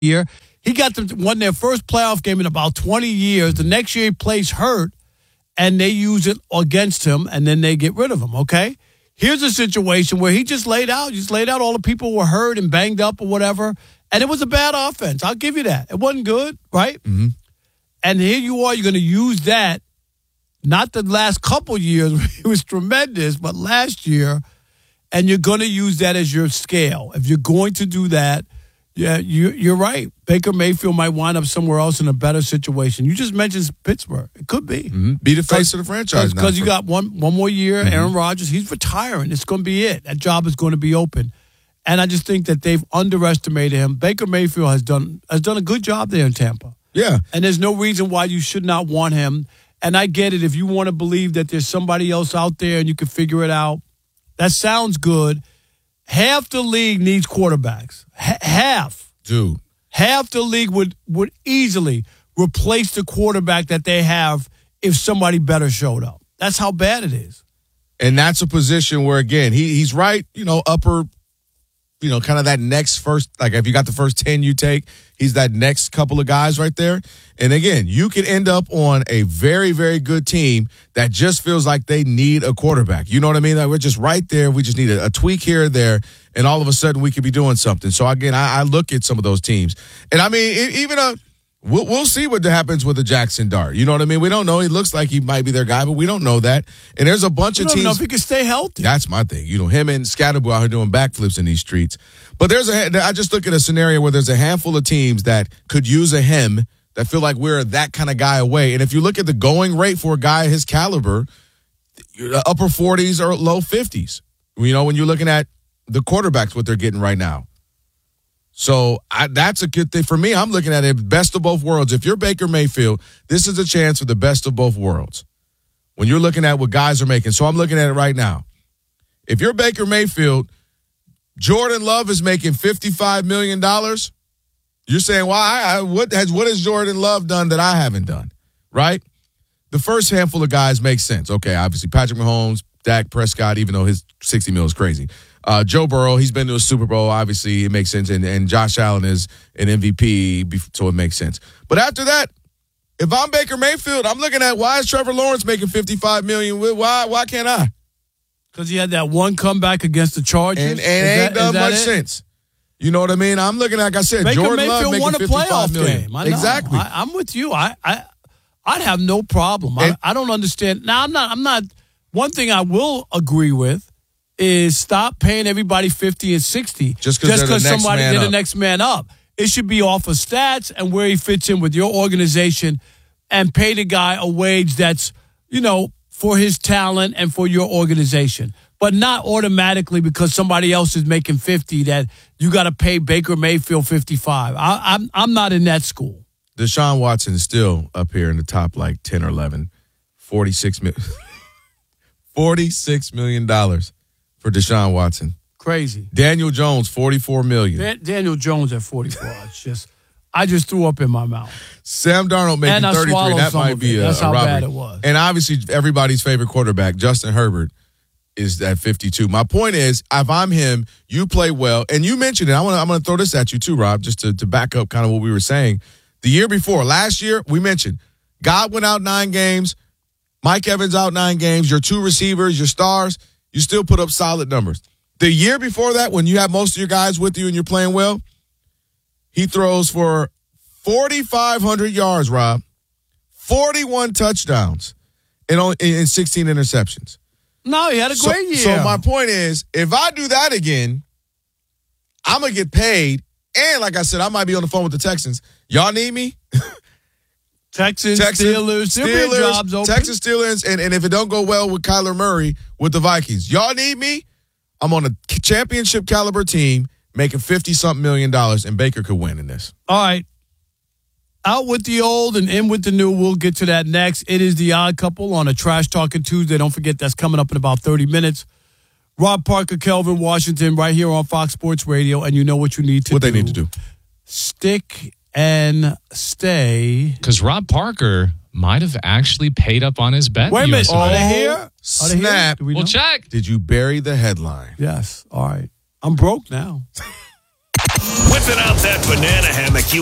year. He got them won their first playoff game in about 20 years. The next year he plays hurt, and they use it against him, and then they get rid of him, okay? Here's a situation where he just laid out all the people who were hurt and banged up or whatever, and it was a bad offense. I'll give you that. It wasn't good, right? Mm-hmm. And here you are, you're going to use that, not the last couple years, it was tremendous, but last year, and you're going to use that as your scale. If you're going to do that, yeah, you're right. Baker Mayfield might wind up somewhere else in a better situation. You just mentioned Pittsburgh. It could be. Mm-hmm. Be the face of the franchise now. Because you got one more year. Mm-hmm. Aaron Rodgers, he's retiring. It's going to be it. That job is going to be open. And I just think that they've underestimated him. Baker Mayfield has done a good job there in Tampa. Yeah. And there's no reason why you should not want him. And I get it. If you want to believe that there's somebody else out there and you can figure it out, that sounds good. Half the league needs quarterbacks. Half. Dude. Half the league would easily replace the quarterback that they have if somebody better showed up. That's how bad it is. And that's a position where, again, he's right, upper, kind of that next first, like if you got the first 10 you take, he's that next couple of guys right there. And again, you could end up on a very, very good team that just feels like they need a quarterback. You know what I mean? Like we're just right there. We just need a tweak here or there, and all of a sudden we could be doing something. So again, I look at some of those teams. And I mean, even we'll see what happens with the Jackson Dart. You know what I mean? We don't know. He looks like he might be their guy, but we don't know that. And there's a bunch of teams. I don't know if he can stay healthy. That's my thing. Him and Scatterbo out here doing backflips in these streets. But I just look at a scenario where there's a handful of teams that could use a him that feel like we're that kind of guy away. And if you look at the going rate for a guy his caliber, upper 40s or low 50s. When you're looking at the quarterbacks, what they're getting right now. So that's a good thing. For me, I'm looking at it best of both worlds. If you're Baker Mayfield, this is a chance for the best of both worlds. When you're looking at what guys are making. So I'm looking at it right now. If you're Baker Mayfield, Jordan Love is making $55 million. You're saying, why? What has Jordan Love done that I haven't done? Right? The first handful of guys make sense. Okay, obviously Patrick Mahomes, Dak Prescott, even though his $60 million is crazy. Joe Burrow, he's been to a Super Bowl. Obviously, it makes sense. And Josh Allen is an MVP, so it makes sense. But after that, if I'm Baker Mayfield, I'm looking at why is Trevor Lawrence making $55 million? Why can't I? Because he had that one comeback against the Chargers. And it ain't done much sense. You know what I mean? I'm looking, like I said, Baker Jordan Mayfield Love won a making $55 playoff million. game. I know. Exactly. I'm with you. I'd have no problem. I don't understand. Now, I'm not. One thing I will agree with is stop paying everybody 50 and 60 just because somebody did the the next man up. It should be off of stats and where he fits in with your organization, and pay the guy a wage that's for his talent and for your organization. But not automatically because somebody else is making 50 that you got to pay Baker Mayfield 55. I'm not in that school. Deshaun Watson is still up here in the top 10 or 11. $46 million for Deshaun Watson. Crazy. Daniel Jones, $44 million. Daniel Jones at 44. I just threw up in my mouth. Sam Darnold making 33. That might be a That's how robbery. bad it was. And obviously everybody's favorite quarterback, Justin Herbert, is at 52. My point is, if I'm him, you play well. And you mentioned it. I'm going to throw this at you too, Rob, just to back up kind of what we were saying. The year before, last year, we mentioned Godwin out 9 games, Mike Evans out 9 games, your 2 receivers, your stars, you still put up solid numbers. The year before that, when you have most of your guys with you and you're playing well, he throws for 4,500 yards, Rob, 41 touchdowns, and 16 interceptions. No, he had a great year. So my point is, if I do that again, I'm going to get paid. And like I said, I might be on the phone with the Texans. Y'all need me? Texans, Steelers, jobs open. Texans, Steelers, and if it don't go well with Kyler Murray with the Vikings, y'all need me? I'm on a championship caliber team making $50-something million, and Baker could win in this. All right. Out with the old and in with the new. We'll get to that next. It is the Odd Couple on a Trash Talking Tuesday. Don't forget that's coming up in about 30 minutes. Rob Parker, Kelvin Washington, right here on Fox Sports Radio, and you know what you need to do. What they need to do. Stick and stay. Because Rob Parker might have actually paid up on his bet. Wait a minute. Are they Oh, here? snap. We'll check. Did you bury the headline? Yes. All right. I'm broke now. Whipping out that banana hammock you